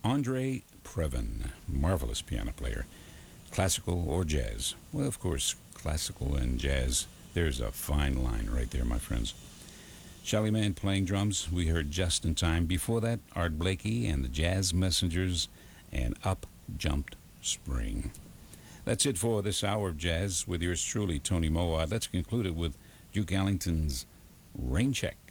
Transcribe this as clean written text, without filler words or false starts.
Andre Previn, marvelous piano player. Classical or jazz? Well, of course, classical and jazz. There's a fine line right there, my friends. Shelly Manne playing drums, we heard Just in Time. Before that, Art Blakey and the Jazz Messengers and Up Jumped Spring. That's it for this hour of jazz with yours truly, Tony Mowat. Let's conclude it with Duke Ellington's Rain Check.